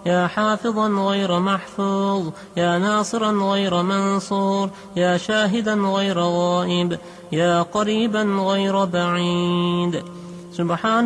يا حافظا غير محفوظ، يا ناصرا غير منصور، يا شاهدا غير غائب، يا قريبا غير بعيد. سبحان